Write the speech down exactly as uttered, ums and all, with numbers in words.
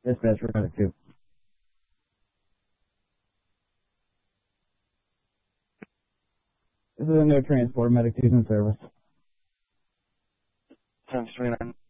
Dispatch for Medic two. This is a no transport. Medic two's in service. ten three nine.